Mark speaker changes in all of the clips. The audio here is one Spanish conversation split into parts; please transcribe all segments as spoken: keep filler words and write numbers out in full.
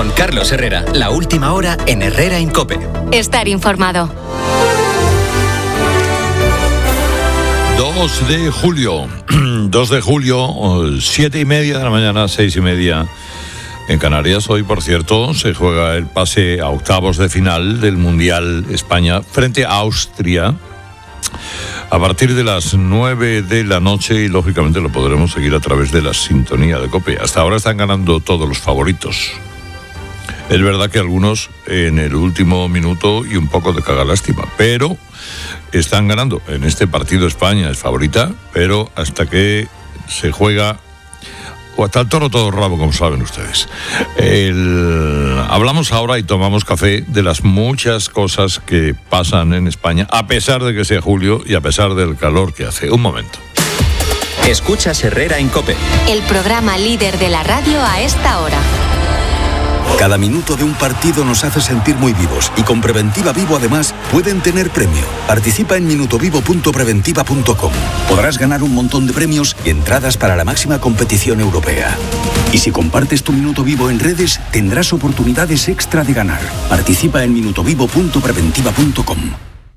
Speaker 1: Con Carlos Herrera, la última hora en Herrera en COPE.
Speaker 2: Estar informado.
Speaker 3: dos de julio, dos de julio, siete y media de la mañana, seis y media en Canarias. Hoy, por cierto, se juega el pase a octavos de final del Mundial España frente a Austria a partir de las nueve de la noche y, lógicamente, lo podremos seguir a través de la sintonía de COPE. Hasta ahora están ganando todos los favoritos. Es verdad que algunos en el último minuto y un poco de cagalástima, pero están ganando. En este partido España es favorita, pero hasta que se juega, o hasta el toro todo rabo, como saben ustedes. El... Hablamos ahora y tomamos café de las muchas cosas que pasan en España, a pesar de que sea julio y a pesar del calor que hace. Un momento.
Speaker 1: Escuchas Herrera en COPE.
Speaker 2: El programa líder de la radio a esta hora.
Speaker 4: Cada minuto de un partido nos hace sentir muy vivos y con Preventiva Vivo además pueden tener premio. Participa en minutovivo punto preventiva punto com. Podrás ganar un montón de premios y entradas para la máxima competición europea. Y si compartes tu minuto vivo en redes, tendrás oportunidades extra de ganar. Participa en minutovivo punto preventiva punto com.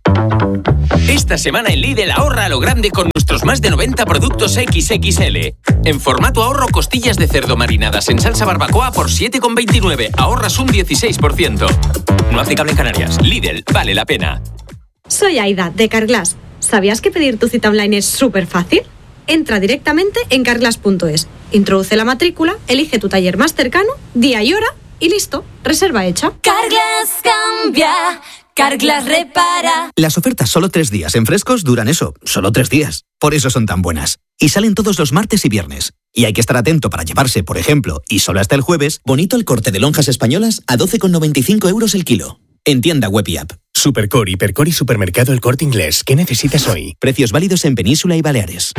Speaker 5: Esta semana en Lidl ahorra a lo grande con nuestros más de noventa productos equis equis ele. En formato ahorro, costillas de cerdo marinadas en salsa barbacoa por siete con veintinueve. Ahorras un dieciséis por ciento. No aplicable en Canarias. Lidl, vale la pena.
Speaker 6: Soy Aida, de Carglass. ¿Sabías que pedir tu cita online es súper fácil? Entra directamente en carglass punto es. Introduce la matrícula, elige tu taller más cercano, día y hora y listo. Reserva hecha.
Speaker 7: Carglass cambia. Carglass repara.
Speaker 8: Las ofertas solo tres días en frescos duran eso, solo tres días. Por eso son tan buenas. Y salen todos los martes y viernes. Y hay que estar atento para llevarse, por ejemplo, y solo hasta el jueves, bonito el corte de lonjas españolas a doce con noventa y cinco euros el kilo. En tienda web y app.
Speaker 9: Supercore, Hipercore y Supermercado El Corte Inglés. ¿Qué necesitas hoy?
Speaker 8: Precios válidos en Península y Baleares.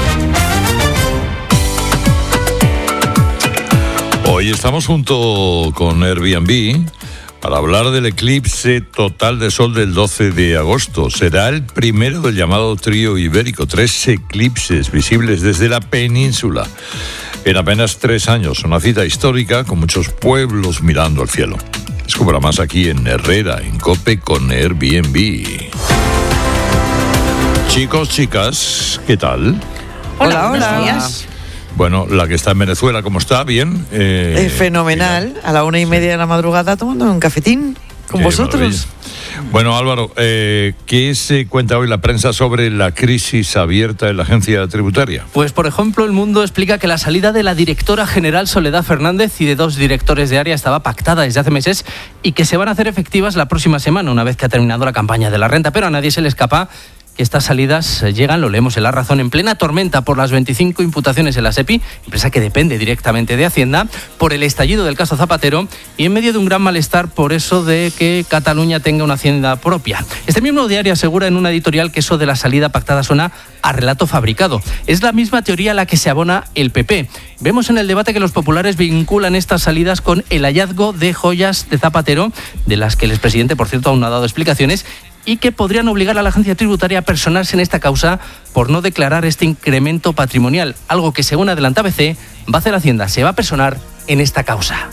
Speaker 3: Hoy estamos junto con Airbnb para hablar del eclipse total de sol del doce de agosto. Será el primero del llamado trío ibérico. Tres eclipses visibles desde la península en apenas tres años. Una cita histórica con muchos pueblos mirando al cielo. Descubra más aquí en Herrera, en COPE con Airbnb. Chicos, chicas, ¿qué tal?
Speaker 10: Hola, hola. hola.
Speaker 3: Bueno, la que está en Venezuela, ¿cómo está? ¿Bien? Eh,
Speaker 10: es fenomenal. A la una y media de la madrugada tomando un cafetín con vosotros.
Speaker 3: Maravilla. Bueno, Álvaro, eh, ¿qué se cuenta hoy la prensa sobre la crisis abierta en la agencia tributaria?
Speaker 11: Pues, por ejemplo, El Mundo explica que la salida de la directora general Soledad Fernández y de dos directores de área estaba pactada desde hace meses y que se van a hacer efectivas la próxima semana, una vez que ha terminado la campaña de la renta. Pero a nadie se le escapa que estas salidas llegan, lo leemos en La Razón, en plena tormenta por las veinticinco imputaciones en la SEPI, empresa que depende directamente de Hacienda, por el estallido del caso Zapatero y en medio de un gran malestar por eso de que Cataluña tenga una hacienda propia. Este mismo diario asegura en una editorial que eso de la salida pactada suena a relato fabricado. Es la misma teoría a la que se abona el P P. Vemos en el debate que los populares vinculan estas salidas con el hallazgo de joyas de Zapatero, de las que el expresidente, por cierto, aún no ha dado explicaciones, y que podrían obligar a la agencia tributaria a personarse en esta causa por no declarar este incremento patrimonial, algo que, según adelanta A B C, va a hacer Hacienda, se va a personar en esta causa.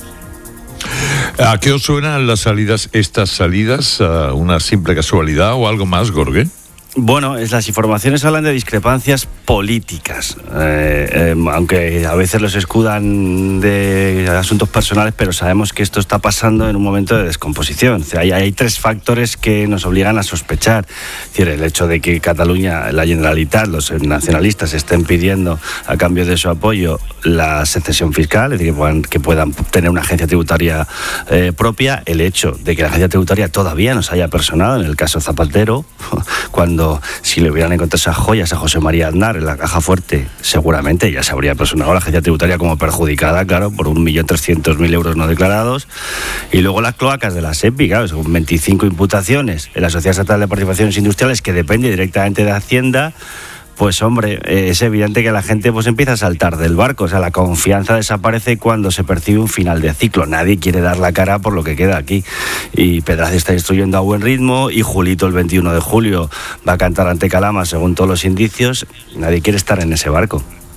Speaker 3: ¿A qué os suenan las salidas, estas salidas? ¿A una simple casualidad o algo más, Gorge?
Speaker 12: Bueno, es, las informaciones hablan de discrepancias políticas, eh, eh, aunque a veces los escudan de asuntos personales, pero sabemos que esto está pasando en un momento de descomposición. O sea, hay, hay tres factores que nos obligan a sospechar. Es decir, el hecho de que Cataluña, la Generalitat, los nacionalistas estén pidiendo a cambio de su apoyo la secesión fiscal, es decir, que puedan, que puedan tener una agencia tributaria eh, propia, el hecho de que la agencia tributaria todavía no se haya personado en el caso Zapatero, cuando si le hubieran encontrado esas joyas a José María Aznar en la caja fuerte, seguramente ya se habría personado la agencia tributaria como perjudicada, claro, por un millón trescientos mil euros no declarados. Y luego las cloacas de la SEPI, claro, son veinticinco imputaciones en la Sociedad Estatal de Participaciones Industriales, que depende directamente de Hacienda. Pues hombre, es evidente que la gente pues empieza a saltar del barco, o sea, la confianza desaparece cuando se percibe un final de ciclo. Nadie quiere dar la cara por lo que queda aquí. Y Pedraz está instruyendo a buen ritmo y Julito el veintiuno de julio va a cantar ante Calama según todos los indicios. Nadie quiere estar en ese barco.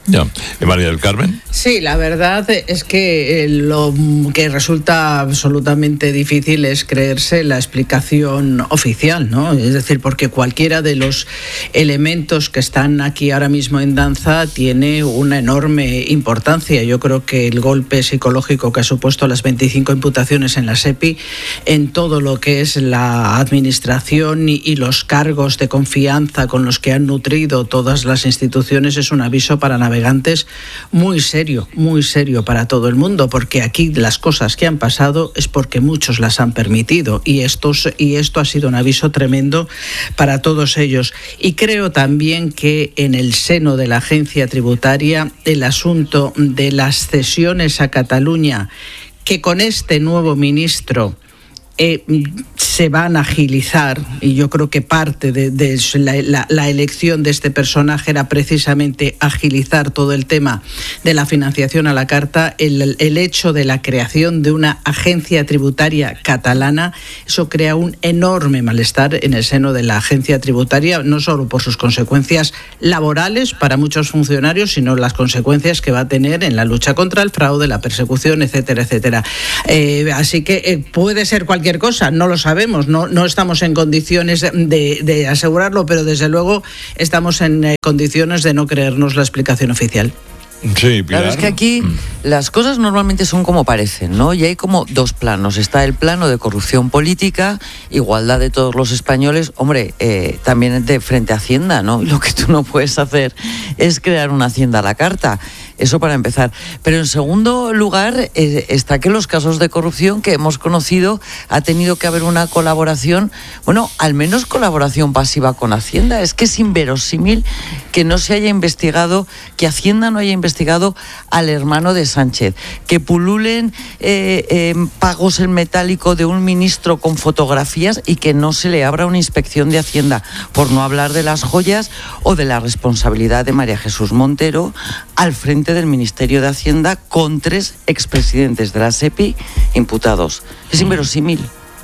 Speaker 3: Ya. ¿Y María del Carmen?
Speaker 13: Sí, la verdad es que lo que resulta absolutamente difícil es creerse la explicación oficial, ¿no? Es decir, porque cualquiera de los elementos que están aquí ahora mismo en danza tiene una enorme importancia. Yo creo que el golpe psicológico que ha supuesto las veinticinco imputaciones en la SEPI, en todo lo que es la administración y, y los cargos de confianza con los que han nutrido todas las instituciones, es un aviso para navegantes muy serio, muy serio para todo el mundo, porque aquí las cosas que han pasado es porque muchos las han permitido, y, estos, y esto ha sido un aviso tremendo para todos ellos. Y creo también que en el seno de la agencia tributaria el asunto de las cesiones a Cataluña, que con este nuevo ministro Eh, se van a agilizar, y yo creo que parte de, de la, la, la elección de este personaje era precisamente agilizar todo el tema de la financiación a la carta. El, el hecho de la creación de una agencia tributaria catalana, eso crea un enorme malestar en el seno de la agencia tributaria, no solo por sus consecuencias laborales para muchos funcionarios, sino las consecuencias que va a tener en la lucha contra el fraude, la persecución, etcétera, etcétera. Eh, así que eh, puede ser cualquier cosa, no lo sabemos, no, no estamos en condiciones de, de asegurarlo, pero desde luego estamos en eh, condiciones de no creernos la explicación oficial.
Speaker 3: Sí, Pilar.
Speaker 10: Claro, es que aquí las cosas normalmente son como parecen, ¿no? Y hay como dos planos. Está el plano de corrupción política, igualdad de todos los españoles. Hombre, eh, también de frente a Hacienda, ¿no? Y lo que tú no puedes hacer es crear una Hacienda a la carta. Eso para empezar. Pero en segundo lugar eh, está que los casos de corrupción que hemos conocido ha tenido que haber una colaboración, bueno, al menos colaboración pasiva con Hacienda. Es que es inverosímil que no se haya investigado, que Hacienda no haya investigado al hermano de Sánchez, que pululen eh, eh, pagos en metálico de un ministro con fotografías y que no se le abra una inspección de Hacienda, por no hablar de las joyas o de la responsabilidad de María Jesús Montero al frente del Ministerio de Hacienda con tres expresidentes de la SEPI imputados. Es inverosímil.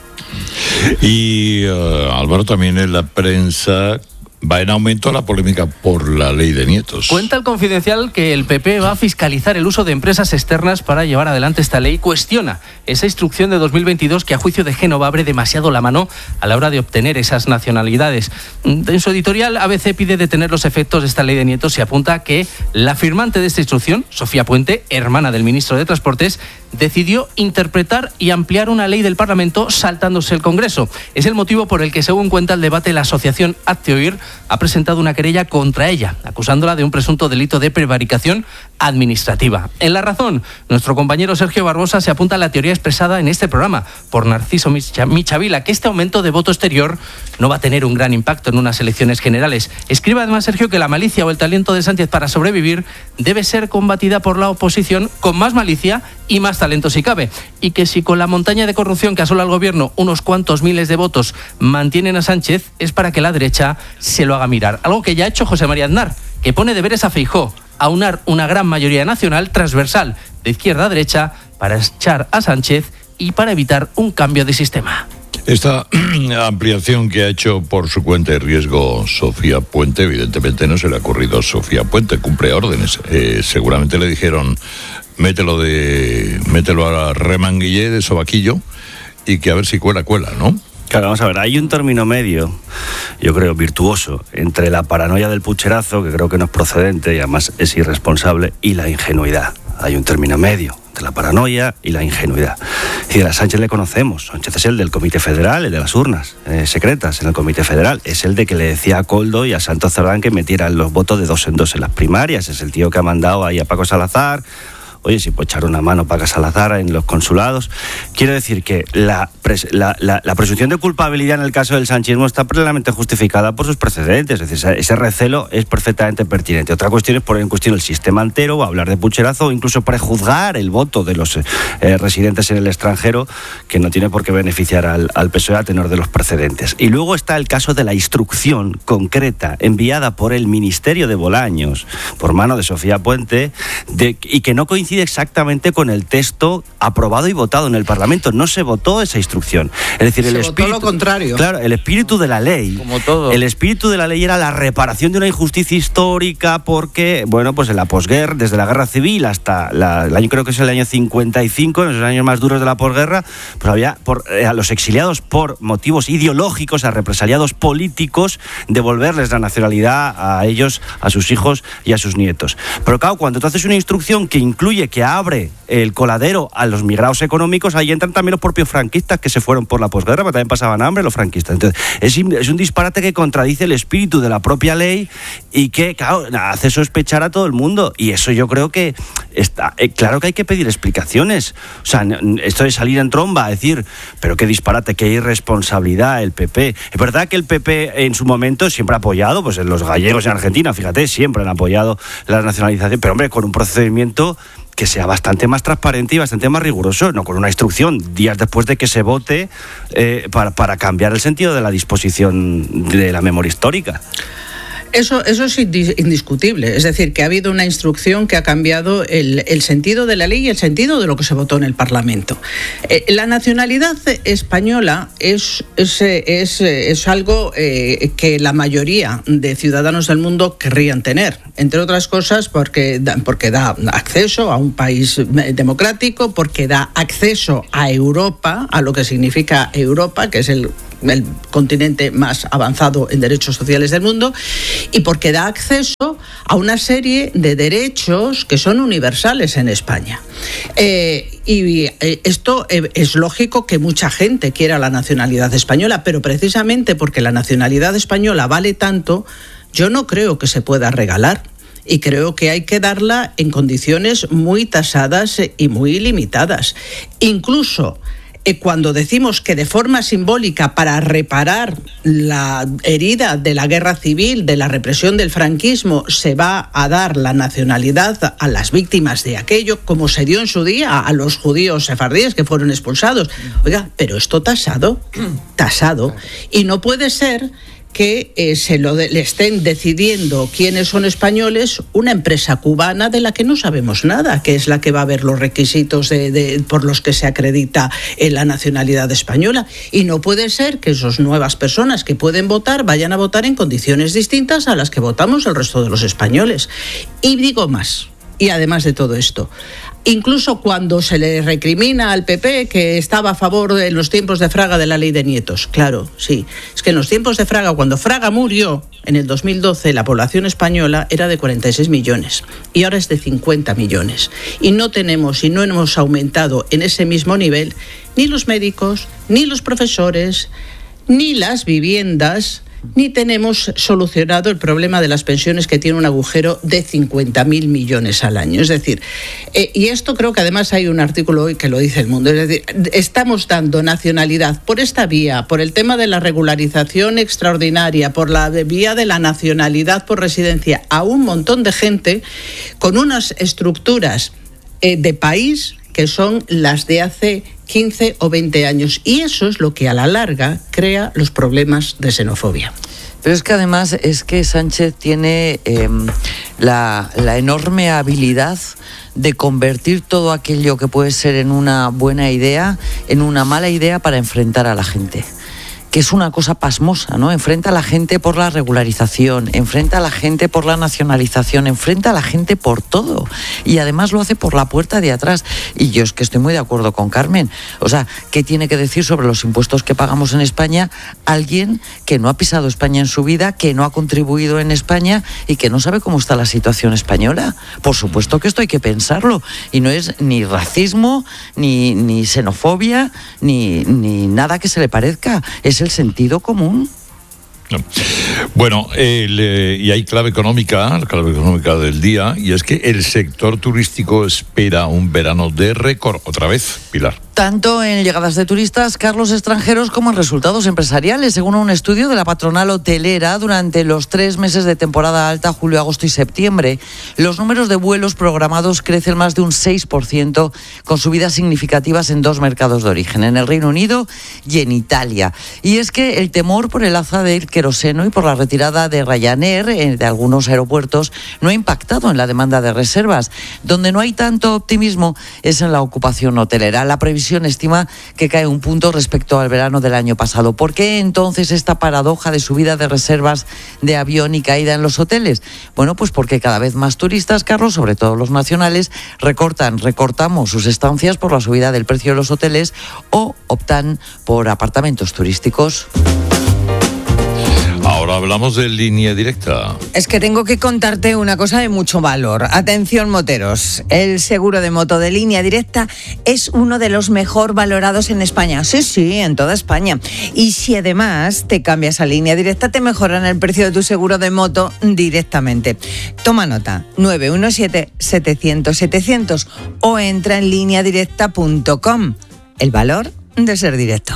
Speaker 3: Y uh, Álvaro, también en la prensa va en aumento la polémica por la ley de nietos.
Speaker 11: Cuenta el Confidencial que el P P va a fiscalizar el uso de empresas externas para llevar adelante esta ley. Cuestiona esa instrucción de dos mil veintidós que a juicio de Génova abre demasiado la mano a la hora de obtener esas nacionalidades. En su editorial, A B C pide detener los efectos de esta ley de nietos y apunta que la firmante de esta instrucción, Sofía Puente, hermana del ministro de Transportes, decidió interpretar y ampliar una ley del Parlamento saltándose el Congreso. Es el motivo por el que, según cuenta el debate, la asociación Hazte Oír ha presentado una querella contra ella, acusándola de un presunto delito de prevaricación administrativa. En La Razón, nuestro compañero Sergio Barbosa se apunta a la teoría expresada en este programa por Narciso Michavila, que este aumento de voto exterior no va a tener un gran impacto en unas elecciones generales. Escribe además Sergio que la malicia o el talento de Sánchez para sobrevivir debe ser combatida por la oposición con más malicia y más talento si cabe, y que si con la montaña de corrupción que asola al gobierno unos cuantos miles de votos mantienen a Sánchez, es para que la derecha se lo haga mirar. Algo que ya ha hecho José María Aznar, que pone deberes a Feijóo, aunar una gran mayoría nacional transversal de izquierda a derecha para echar a Sánchez y para evitar un cambio de sistema.
Speaker 3: Esta ampliación que ha hecho por su cuenta de riesgo Sofía Puente, evidentemente no se le ha ocurrido a Sofía Puente, cumple órdenes. Eh, seguramente le dijeron, mételo de mételo a remanguillé de sobaquillo y que a ver si cuela, cuela, ¿no?
Speaker 12: Claro, vamos a ver, hay un término medio, yo creo virtuoso, entre la paranoia del pucherazo, que creo que no es procedente y además es irresponsable, y la ingenuidad. Hay un término medio entre la paranoia y la ingenuidad. Y a Sánchez le conocemos. Sánchez es el del Comité Federal, el de las urnas eh, secretas en el Comité Federal. Es el de que le decía a Koldo y a Santos Cerdán que metieran los votos de dos en dos en las primarias. Es el tío que ha mandado ahí a Paco Salazar. Oye, si puede echar una mano para Salazar en los consulados. Quiero decir que la, pres, la, la, la presunción de culpabilidad en el caso del sanchismo está plenamente justificada por sus precedentes. Es decir, ese recelo es perfectamente pertinente. Otra cuestión es poner en cuestión el sistema entero, o hablar de pucherazo, o incluso prejuzgar el voto de los eh, residentes en el extranjero, que no tiene por qué beneficiar al, al P S O E a tenor de los precedentes. Y luego está el caso de la instrucción concreta enviada por el Ministerio de Bolaños, por mano de Sofía Puente, de, y que no coincide coincide exactamente con el texto aprobado y votado en el Parlamento. No se votó esa instrucción. Es decir,
Speaker 13: se
Speaker 12: el
Speaker 13: votó
Speaker 12: espíritu,
Speaker 13: lo contrario.
Speaker 12: Claro, el espíritu de la ley.
Speaker 10: Como todo.
Speaker 12: El espíritu de la ley era la reparación de una injusticia histórica porque, bueno, pues en la posguerra, desde la guerra civil hasta la, el año, creo que es el año cincuenta y cinco, en los años más duros de la posguerra, pues había por, eh, a los exiliados por motivos ideológicos, a represaliados políticos, devolverles la nacionalidad a ellos, a sus hijos y a sus nietos. Pero claro, cuando tú haces una instrucción que incluye, que abre el coladero a los migrados económicos, ahí entran también los propios franquistas que se fueron por la posguerra, pero también pasaban hambre los franquistas. Entonces, es, es un disparate que contradice el espíritu de la propia ley y que, claro, hace sospechar a todo el mundo. Y eso yo creo que está, eh, claro que hay que pedir explicaciones. O sea, esto de salir en tromba a decir, pero qué disparate, qué irresponsabilidad el P P. Es verdad que el P P en su momento siempre ha apoyado, pues los gallegos en Argentina, fíjate, siempre han apoyado la nacionalización, pero hombre, con un procedimiento que sea bastante más transparente y bastante más riguroso, no con una instrucción días después de que se vote eh, para, para cambiar el sentido de la disposición de la memoria histórica.
Speaker 13: Eso, eso es indiscutible. Es decir, que ha habido una instrucción que ha cambiado el, el sentido de la ley y el sentido de lo que se votó en el Parlamento. Eh, la nacionalidad española es, es, es, es algo eh, que la mayoría de ciudadanos del mundo querrían tener. Entre otras cosas porque, porque da acceso a un país democrático, porque da acceso a Europa, a lo que significa Europa, que es el el continente más avanzado en derechos sociales del mundo, y porque da acceso a una serie de derechos que son universales en España. Eh, y eh, esto eh, es lógico que mucha gente quiera la nacionalidad española, pero precisamente porque la nacionalidad española vale tanto, yo no creo que se pueda regalar. Y creo que hay que darla en condiciones muy tasadas y muy limitadas. Incluso cuando decimos que de forma simbólica, para reparar la herida de la guerra civil, de la represión del franquismo, se va a dar la nacionalidad a las víctimas de aquello, como se dio en su día a los judíos sefardíes que fueron expulsados. Oiga, pero esto tasado, tasado, y no puede ser que eh, se lo de, le estén decidiendo quiénes son españoles una empresa cubana de la que no sabemos nada, que es la que va a ver los requisitos de, de, por los que se acredita en la nacionalidad española. Y no puede ser que esas nuevas personas que pueden votar vayan a votar en condiciones distintas a las que votamos el resto de los españoles. Y digo más, y además de todo esto, incluso cuando se le recrimina al P P que estaba a favor en los tiempos de Fraga de la ley de nietos. Claro, sí. Es que en los tiempos de Fraga, cuando Fraga murió en el dos mil doce, la población española era de cuarenta y seis millones y ahora es de cincuenta millones. Y no tenemos y no hemos aumentado en ese mismo nivel ni los médicos, ni los profesores, ni las viviendas, ni tenemos solucionado el problema de las pensiones, que tiene un agujero de cincuenta mil millones al año. Es decir, eh, y esto creo que además hay un artículo hoy que lo dice El Mundo, es decir, estamos dando nacionalidad por esta vía, por el tema de la regularización extraordinaria, por la vía de la nacionalidad por residencia, a un montón de gente con unas estructuras eh, de país que son las de hace quince o veinte años. Y eso es lo que a la larga crea los problemas de xenofobia.
Speaker 10: Pero es que además es que Sánchez tiene eh, la, la enorme habilidad de convertir todo aquello que puede ser en una buena idea en una mala idea para enfrentar a la gente. Que es una cosa pasmosa, ¿no? Enfrenta a la gente por la regularización, enfrenta a la gente por la nacionalización, enfrenta a la gente por todo. Y además lo hace por la puerta de atrás. Y yo es que estoy muy de acuerdo con Carmen. O sea, ¿qué tiene que decir sobre los impuestos que pagamos en España alguien que no ha pisado España en su vida, que no ha contribuido en España y que no sabe cómo está la situación española? Por supuesto que esto hay que pensarlo. Y no es ni racismo, ni, ni xenofobia, ni, ni nada que se le parezca. Es el sentido común.
Speaker 3: Bueno, el, eh, y hay clave económica, la clave económica del día, y es que el sector turístico espera un verano de récord. Otra vez, Pilar.
Speaker 10: Tanto en llegadas de turistas, Carlos, extranjeros, como en resultados empresariales, según un estudio de la patronal hotelera. Durante los tres meses de temporada alta, julio, agosto y septiembre, los números de vuelos programados crecen más de un seis por ciento, con subidas significativas en dos mercados de origen, en el Reino Unido y en Italia. Y es que el temor por el alza del queroseno y por la retirada de Ryanair eh, de algunos aeropuertos, no ha impactado en la demanda de reservas. Donde no hay tanto optimismo es en la ocupación hotelera. La previsión estima que cae un punto respecto al verano del año pasado. ¿Por qué entonces esta paradoja de subida de reservas de avión y caída en los hoteles? Bueno, pues porque cada vez más turistas, Carlos, sobre todo los nacionales, recortan, recortamos sus estancias por la subida del precio de los hoteles o optan por apartamentos turísticos.
Speaker 3: Ahora hablamos de línea directa.
Speaker 14: Es que tengo que contarte una cosa de mucho valor. Atención, moteros. El seguro de moto de línea directa es uno de los mejor valorados en España. Sí, sí, en toda España. Y si además te cambias a línea directa, te mejoran el precio de tu seguro de moto directamente. Toma nota, nueve uno siete, setecientos, setecientos o entra en línea directa punto com. El valor de ser directo.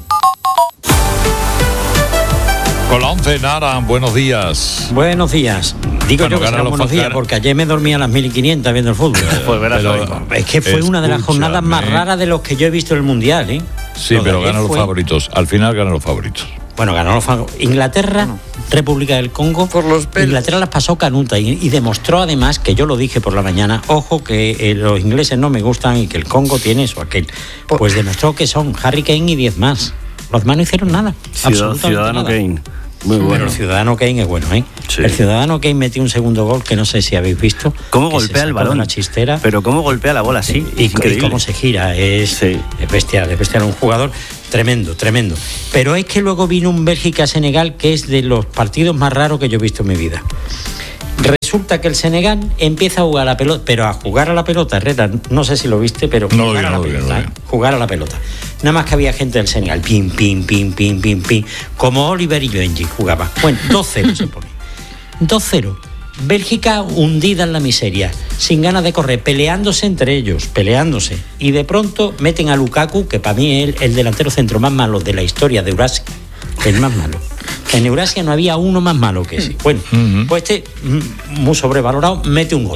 Speaker 3: Con la once, Nara, buenos días.
Speaker 15: Buenos días. Digo bueno, yo que serán buenos días porque ayer me dormí a las mil y quinientas viendo el fútbol.
Speaker 3: Pues verás,
Speaker 15: pero es que fue una de las jornadas más raras de los que yo he visto en el Mundial, ¿eh?
Speaker 3: Sí, Lo pero ganan fue... los favoritos. Al final ganan los favoritos.
Speaker 15: Bueno, ganó los favoritos. Inglaterra, no. República del Congo.
Speaker 10: Por los pelos.
Speaker 15: Inglaterra las pasó canuta y, y demostró además, que yo lo dije por la mañana, ojo que eh, los ingleses no me gustan y que el Congo tiene eso, aquel. Pues demostró que son Harry Kane y diez más. Los demás no hicieron nada.
Speaker 12: Ciudad, Ciudadano nada. Kane.
Speaker 15: Muy bueno. Pero el Ciudadano Kane es bueno, ¿eh? Sí. El Ciudadano Kane metió un segundo gol que no sé si habéis visto.
Speaker 12: ¿Cómo golpea el balón?
Speaker 15: Una chistera.
Speaker 12: Pero cómo golpea la bola así.
Speaker 15: Y, y, y cómo se gira. Es, sí. es bestial, es bestial. Un jugador tremendo, tremendo. Pero es que luego vino un Bélgica-Senegal que es de los partidos más raros que yo he visto en mi vida. Resulta que el Senegal empieza a jugar a la pelota, pero a jugar a la pelota, Herrera, no sé si lo viste, pero
Speaker 3: no
Speaker 15: jugar,
Speaker 3: lo vi,
Speaker 15: a la
Speaker 3: no
Speaker 15: pelota,
Speaker 3: lo vi.
Speaker 15: jugar a la pelota. Nada más que había gente del Senegal, pim, pim, pim, pim, pim, pim, como Oliver y Benji jugaban. Bueno, dos cero se pone. dos cero. Bélgica hundida en la miseria, sin ganas de correr, peleándose entre ellos, peleándose. Y de pronto meten a Lukaku, que para mí es el, el delantero centro más malo de la historia de Eurasia, el más malo. En Eurasia no había uno más malo que ese. Bueno, uh-huh. pues este, muy sobrevalorado, mete un gol.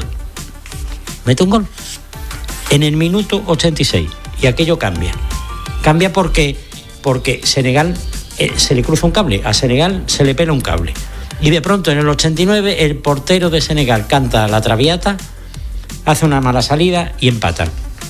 Speaker 15: Mete un gol. En el minuto ochenta y seis. Y aquello cambia. Cambia porque, porque Senegal eh, se le cruza un cable. A Senegal se le pela un cable. Y de pronto en el ochenta y nueve el portero de Senegal canta la traviata, hace una mala salida y empatan.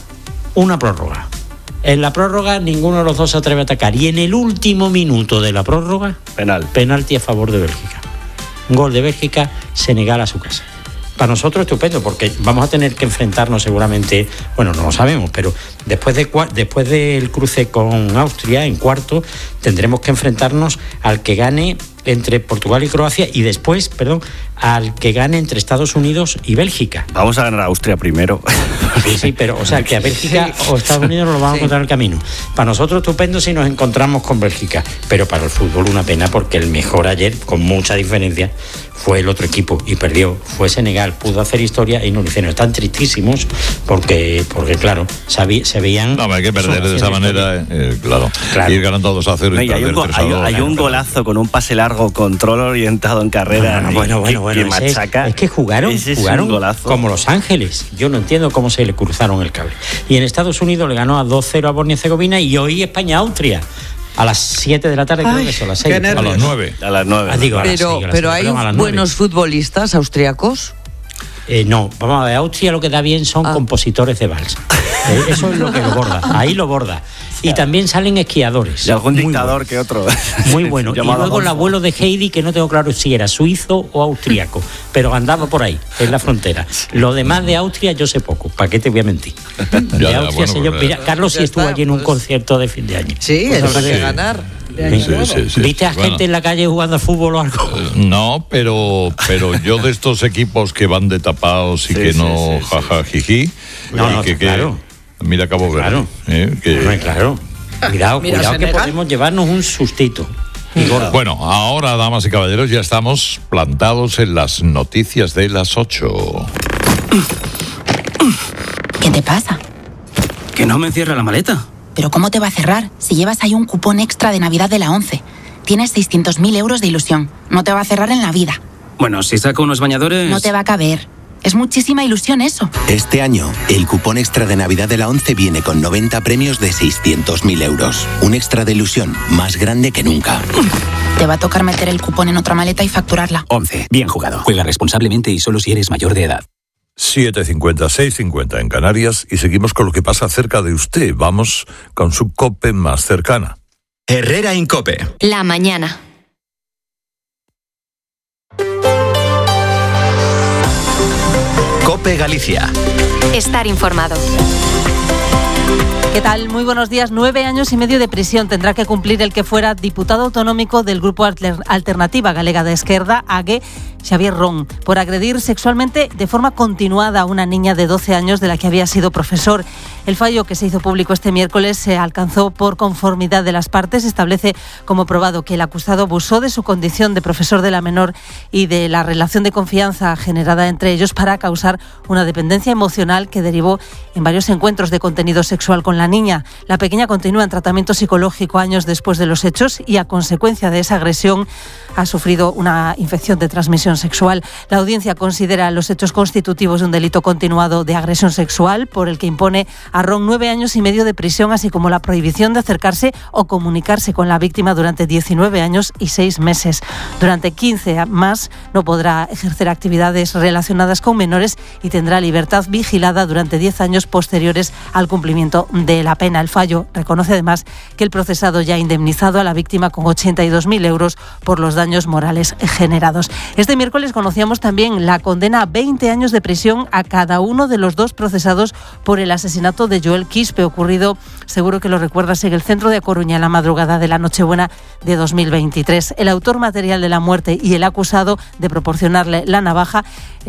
Speaker 15: Una prórroga. En la prórroga ninguno de los dos se atreve a atacar. Y en el último minuto de la prórroga,
Speaker 12: penal.
Speaker 15: penalti a favor de Bélgica. Gol de Bélgica, Senegal a su casa. Para nosotros estupendo, porque vamos a tener que enfrentarnos seguramente, bueno, no lo sabemos, pero después de después del cruce con Austria en cuarto, tendremos que enfrentarnos al que gane entre Portugal y Croacia y después, perdón, al que gane entre Estados Unidos y Bélgica.
Speaker 12: Vamos a ganar a Austria primero.
Speaker 15: Sí, sí, pero o sea, que a Bélgica sí. o Estados Unidos nos lo vamos sí. a encontrar en el camino. Para nosotros estupendo si nos encontramos con Bélgica, pero para el fútbol una pena porque el mejor ayer, con mucha diferencia, fue el otro equipo y perdió, fue Senegal, pudo hacer historia y no lo hicieron. Están tristísimos porque, porque claro, sabí, se veían...
Speaker 3: No, hay que perder de esa manera, eh, claro. claro. Ir ganando dos a cero y
Speaker 12: no, y hay, un go- hay, hay un golazo con un pase largo, control orientado en carrera.
Speaker 15: No, no, bueno, bueno, bueno.
Speaker 12: Que machaca.
Speaker 15: Es, es que jugaron,
Speaker 12: ese
Speaker 15: jugaron
Speaker 12: es
Speaker 15: como Los Ángeles. Yo no entiendo cómo se le cruzaron el cable. Y en Estados Unidos le ganó a dos cero a Bosnia-Herzegovina y hoy España-Austria. A las siete de la tarde, Ay, creo que son las seis.
Speaker 3: A las nueve.
Speaker 12: A las nueve.
Speaker 15: Ah, digo, a
Speaker 10: pero
Speaker 15: las seis,
Speaker 10: pero
Speaker 15: seis,
Speaker 10: hay
Speaker 15: perdón,
Speaker 10: buenos futbolistas austriacos.
Speaker 15: Eh, no, vamos a ver, Austria lo que da bien son ah. compositores de vals. Eh, eso es lo que lo borda, ahí lo borda. Y también salen esquiadores.
Speaker 12: Y algún dictador bueno. que otro.
Speaker 15: Muy bueno. Y luego Adolfo. El abuelo de Heidi, que no tengo claro si era suizo o austriaco, pero andaba por ahí, en la frontera. Lo demás de Austria yo sé poco, ¿para qué te voy a mentir? De ya, Austria, bueno, yo, mira, Carlos sí estuvo allí en un concierto de fin de año.
Speaker 10: Sí,
Speaker 15: pues
Speaker 10: eso de ganar.
Speaker 3: Sí, sí, sí,
Speaker 15: ¿Viste a
Speaker 3: bueno.
Speaker 15: gente en la calle jugando al fútbol o algo?
Speaker 3: No, pero pero yo de estos equipos que van de tapados y sí, que sí, no sí, jaja jiji,
Speaker 15: no,
Speaker 3: y
Speaker 15: no,
Speaker 3: que,
Speaker 15: claro.
Speaker 3: que mira Cabo Verde,
Speaker 15: claro.
Speaker 3: ¿eh? que,
Speaker 15: no, claro. Cuidado,
Speaker 14: Mira,
Speaker 15: cuidado que
Speaker 14: Senegal.
Speaker 15: podemos llevarnos un sustito.
Speaker 3: Bueno, ahora, damas y caballeros, ya estamos plantados en las noticias de las ocho.
Speaker 16: ¿Qué te pasa?
Speaker 17: Que no me cierra la maleta.
Speaker 16: ¿Pero cómo te va a cerrar si llevas ahí un cupón extra de Navidad de la ONCE? Tienes seiscientos mil euros de ilusión. No te va a cerrar en la vida.
Speaker 17: Bueno, si saco unos bañadores...
Speaker 16: No te va a caber. Es muchísima ilusión eso.
Speaker 18: Este año, el cupón extra de Navidad de la ONCE viene con noventa premios de seiscientos mil euros. Un extra de ilusión más grande que nunca.
Speaker 16: Te va a tocar meter el cupón en otra maleta y facturarla.
Speaker 17: ONCE. Bien jugado. Juega responsablemente y solo si eres mayor de edad.
Speaker 3: siete cincuenta, seis cincuenta en Canarias y seguimos con lo que pasa cerca de usted. Vamos con su COPE más cercana.
Speaker 1: Herrera Incope.
Speaker 2: La mañana.
Speaker 1: COPE Galicia.
Speaker 2: Estar informado.
Speaker 19: ¿Qué tal? Muy buenos días. Nueve años y medio de prisión tendrá que cumplir el que fuera diputado autonómico del Grupo Alternativa Galega de Esquerda, A G, Xavier Ron, por agredir sexualmente de forma continuada a una niña de doce años de la que había sido profesor. El fallo que se hizo público este miércoles se alcanzó por conformidad de las partes. Establece como probado que el acusado abusó de su condición de profesor de la menor y de la relación de confianza generada entre ellos para causar una dependencia emocional que derivó en varios encuentros de contenido sexual con la niña. La pequeña continúa en tratamiento psicológico años después de los hechos y a consecuencia de esa agresión ha sufrido una infección de transmisión sexual. La audiencia considera los hechos constitutivos de un delito continuado de agresión sexual por el que impone a Ron nueve años y medio de prisión, así como la prohibición de acercarse o comunicarse con la víctima durante diecinueve años y seis meses. Durante quince más no podrá ejercer actividades relacionadas con menores y tendrá libertad vigilada durante diez años posteriores al cumplimiento de la pena. El fallo reconoce además que el procesado ya ha indemnizado a la víctima con ochenta y dos mil euros por los daños morales generados. Este miércoles conocíamos también la condena a veinte años de prisión a cada uno de los dos procesados por el asesinato de Joel Quispe, ocurrido, seguro que lo recuerdas, en el centro de A Coruña en la madrugada de la Nochebuena de dos mil veintitrés. El autor material de la muerte y el acusado de proporcionarle la navaja